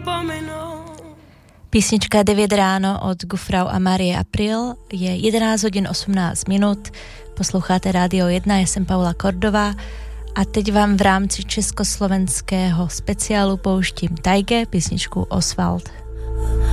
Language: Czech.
Písnička 9 ráno od Gufrau a Marie April, je 11 hodin 18 minut, posloucháte Rádio 1, já jsem Paula Kordová a teď vám v rámci československého speciálu pouštím Tajge, písničku Oswald.